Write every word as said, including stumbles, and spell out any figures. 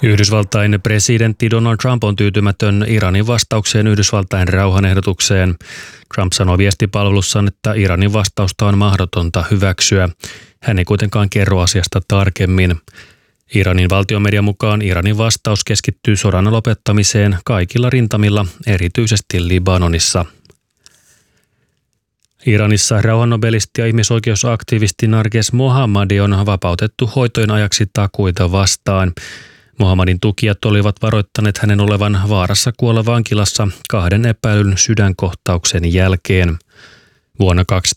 Yhdysvaltain presidentti Donald Trump on tyytymätön Iranin vastaukseen Yhdysvaltain rauhanehdotukseen. Trump sanoi viestipalvelussaan, että Iranin vastausta on mahdotonta hyväksyä. Hän ei kuitenkaan kerro asiasta tarkemmin. Iranin valtionmedian mukaan Iranin vastaus keskittyy sodan lopettamiseen kaikilla rintamilla, erityisesti Libanonissa. Iranissa rauhannobelisti ja ihmisoikeusaktivisti Narges Mohammadi on vapautettu hoitojen ajaksi takuita vastaan. Mohammadin tukijat olivat varoittaneet hänen olevan vaarassa kuolla vankilassa kahden epäilyn sydänkohtauksen jälkeen. Vuonna